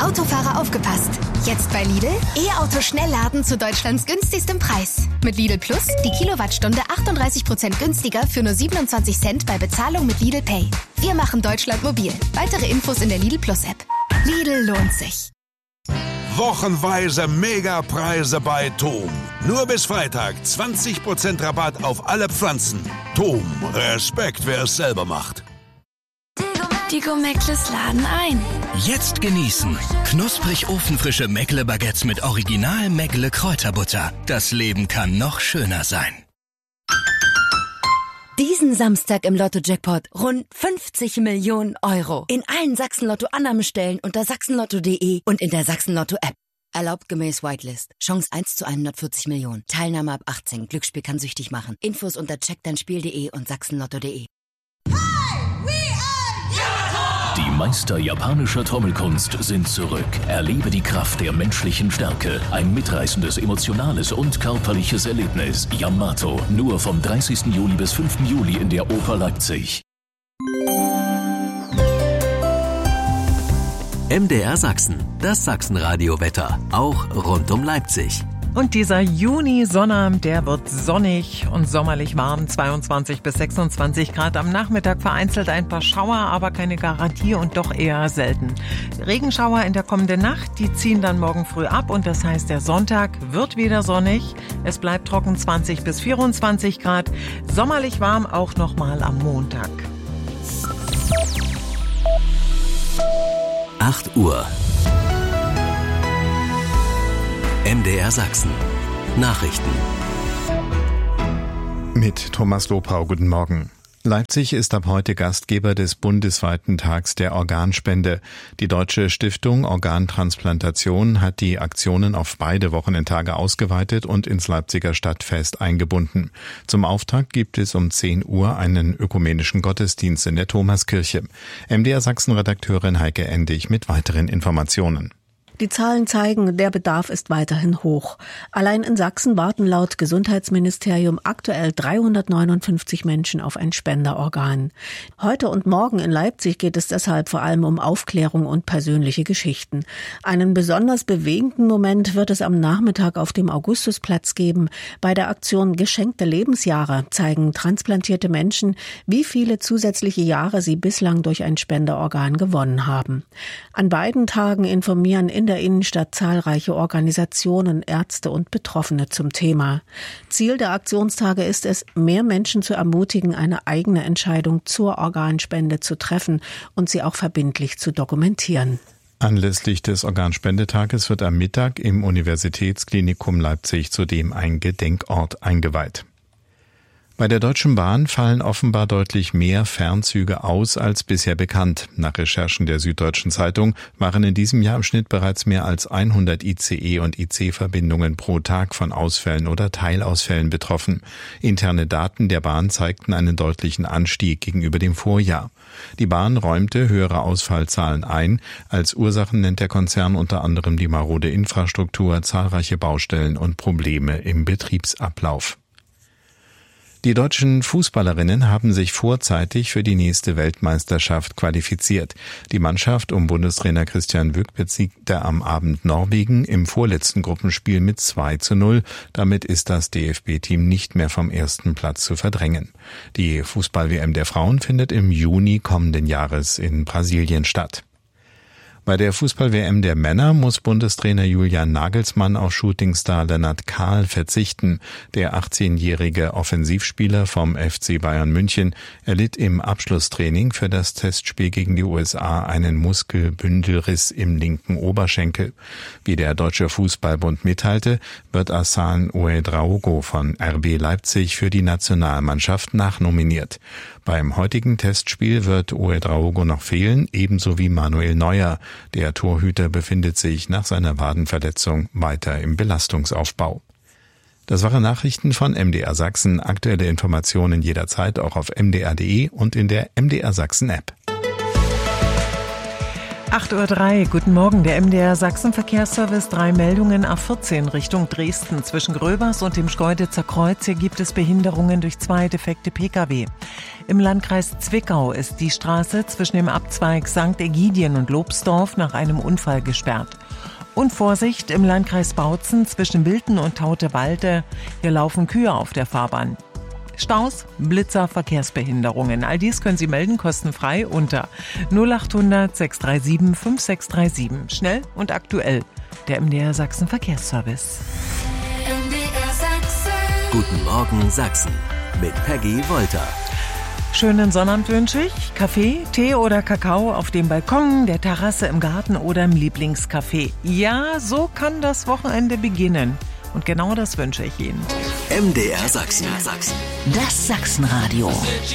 Autofahrer aufgepasst. Jetzt bei Lidl E-Auto Schnellladen zu Deutschlands günstigstem Preis. Mit Lidl Plus die Kilowattstunde 38% günstiger für nur 27 Cent bei Bezahlung mit Lidl Pay. Wir machen Deutschland mobil. Weitere Infos in der Lidl Plus App. Lidl lohnt sich. Wochenweise Megapreise bei TOM. Nur bis Freitag 20% Rabatt auf alle Pflanzen. TOM, Respekt, wer es selber macht. Die Meckles laden ein. Jetzt genießen. Knusprig ofenfrische Meckle-Baguettes mit Original Meckle Kräuterbutter. Das Leben kann noch schöner sein. Diesen Samstag im Lotto-Jackpot rund 50 Millionen Euro. In allen Sachsen-Lotto-Annahmestellen unter sachsenlotto.de und in der Sachsen-Lotto-App. Erlaubt gemäß Whitelist. Chance 1 zu 140 Millionen. Teilnahme ab 18. Glücksspiel kann süchtig machen. Infos unter checkdeinspiel.de und sachsenlotto.de. Die Meister japanischer Trommelkunst sind zurück. Erlebe die Kraft der menschlichen Stärke. Ein mitreißendes, emotionales und körperliches Erlebnis. Yamato. Nur vom 30. Juli bis 5. Juli in der Oper Leipzig. MDR Sachsen. Das Sachsenradio-Wetter. Auch rund um Leipzig. Und dieser Juni-Sonnabend, der wird sonnig und sommerlich warm, 22 bis 26 Grad. Am Nachmittag vereinzelt ein paar Schauer, aber keine Garantie und doch eher selten. Regenschauer in der kommenden Nacht, die ziehen dann morgen früh ab und das heißt, der Sonntag wird wieder sonnig. Es bleibt trocken, 20 bis 24 Grad. Sommerlich warm auch nochmal am Montag. 8 Uhr. MDR Sachsen. Nachrichten. Mit Thomas Lopau, guten Morgen. Leipzig ist ab heute Gastgeber des bundesweiten Tags der Organspende. Die Deutsche Stiftung Organtransplantation hat die Aktionen auf beide Wochenendtage ausgeweitet und ins Leipziger Stadtfest eingebunden. Zum Auftakt gibt es um 10 Uhr einen ökumenischen Gottesdienst in der Thomaskirche. MDR Sachsen-Redakteurin Heike Endig mit weiteren Informationen. Die Zahlen zeigen, der Bedarf ist weiterhin hoch. Allein in Sachsen warten laut Gesundheitsministerium aktuell 359 Menschen auf ein Spenderorgan. Heute und morgen in Leipzig geht es deshalb vor allem um Aufklärung und persönliche Geschichten. Einen besonders bewegenden Moment wird es am Nachmittag auf dem Augustusplatz geben. Bei der Aktion Geschenkte Lebensjahre zeigen transplantierte Menschen, wie viele zusätzliche Jahre sie bislang durch ein Spenderorgan gewonnen haben. An beiden Tagen informieren in der Innenstadt zahlreiche Organisationen, Ärzte und Betroffene zum Thema. Ziel der Aktionstage ist es, mehr Menschen zu ermutigen, eine eigene Entscheidung zur Organspende zu treffen und sie auch verbindlich zu dokumentieren. Anlässlich des Organspendetages wird am Mittag im Universitätsklinikum Leipzig zudem ein Gedenkort eingeweiht. Bei der Deutschen Bahn fallen offenbar deutlich mehr Fernzüge aus als bisher bekannt. Nach Recherchen der Süddeutschen Zeitung waren in diesem Jahr im Schnitt bereits mehr als 100 ICE- und IC-Verbindungen pro Tag von Ausfällen oder Teilausfällen betroffen. Interne Daten der Bahn zeigten einen deutlichen Anstieg gegenüber dem Vorjahr. Die Bahn räumte höhere Ausfallzahlen ein. Als Ursachen nennt der Konzern unter anderem die marode Infrastruktur, zahlreiche Baustellen und Probleme im Betriebsablauf. Die deutschen Fußballerinnen haben sich vorzeitig für die nächste Weltmeisterschaft qualifiziert. Die Mannschaft um Bundestrainer Christian Wück besiegte am Abend Norwegen im vorletzten Gruppenspiel mit 2:0. Damit ist das DFB-Team nicht mehr vom ersten Platz zu verdrängen. Die Fußball-WM der Frauen findet im Juni kommenden Jahres in Brasilien statt. Bei der Fußball-WM der Männer muss Bundestrainer Julian Nagelsmann auf Shootingstar Lennart Kahl verzichten. Der 18-jährige Offensivspieler vom FC Bayern München erlitt im Abschlusstraining für das Testspiel gegen die USA einen Muskelbündelriss im linken Oberschenkel. Wie der Deutsche Fußballbund mitteilte, wird Hassan Ouedraogo von RB Leipzig für die Nationalmannschaft nachnominiert. Beim heutigen Testspiel wird Ouedraogo noch fehlen, ebenso wie Manuel Neuer. Der Torhüter befindet sich nach seiner Wadenverletzung weiter im Belastungsaufbau. Das waren Nachrichten von MDR Sachsen. Aktuelle Informationen jederzeit auch auf mdr.de und in der MDR Sachsen App. 8:03 Uhr, guten Morgen. Der MDR Sachsen-Verkehrsservice, 3 Meldungen A14 Richtung Dresden. Zwischen Gröbers und dem Schkeuditzer Kreuz. Hier gibt es Behinderungen durch 2 defekte Pkw. Im Landkreis Zwickau ist die Straße zwischen dem Abzweig St. Ägidien und Lobsdorf nach einem Unfall gesperrt. Und Vorsicht im Landkreis Bautzen zwischen Wilten und Taute-Walde. Hier laufen Kühe auf der Fahrbahn. Staus, Blitzer, Verkehrsbehinderungen. All dies können Sie melden, kostenfrei unter 0800 637 5637. Schnell und aktuell. Der MDR Sachsen Verkehrsservice. MDR Sachsen. Guten Morgen Sachsen mit Peggy Wolter. Schönen Sonnabend wünsche ich. Kaffee, Tee oder Kakao auf dem Balkon, der Terrasse, im Garten oder im Lieblingscafé. Ja, so kann das Wochenende beginnen. Und genau das wünsche ich Ihnen. MDR Sachsen. Das Sachsenradio.